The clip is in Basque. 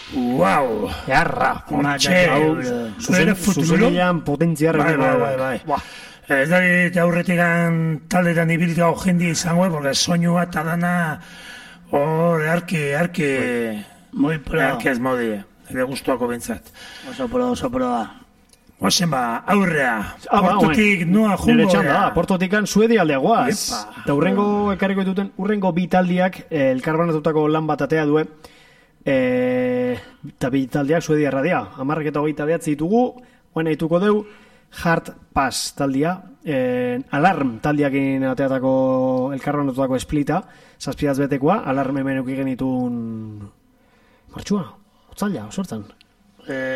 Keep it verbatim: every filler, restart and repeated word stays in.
Uau! Jarra, Hortxe, zure futuro? Zuzenian potentziarra. Bai, bai, bai, bai. Ez da, aurretik taldetan ibiltu hau jendi izango, porque soinua eta dana hor, arki, arki, Muy pro. arki ez modi, ere gustuako bintzat. Oso pro, oso pro da. Ozen ba, aurrea, Ah, ba, portutik noa Nire jungo. txanda, portotikan Suedi aldea guaz. Epa. Eta hurrengo ekarriko dituten, hurrengo bi taldiak eh, elkarbanatutako lan bat atea due. Eh, eta bi taldiak Suedi erradia. Amarrak eta hogeita behatzi ditugu, oen haituko deu, Hard Pass taldia, eh, Alarm taldiakin ateatako elkarbanatutako esplita, zazpiaz betekoa, Alarm hemen eukigen itun... Martxua, otzaila, osortzan. Eh,